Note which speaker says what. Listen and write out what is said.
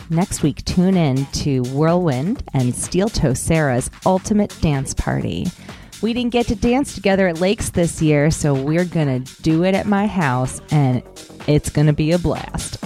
Speaker 1: Next week, tune in to Whirlwind and Steel Toe Sarah's Ultimate Dance Party. We didn't get to dance together at Lakes this year, so we're going to do it at my house, and it's going to be a blast.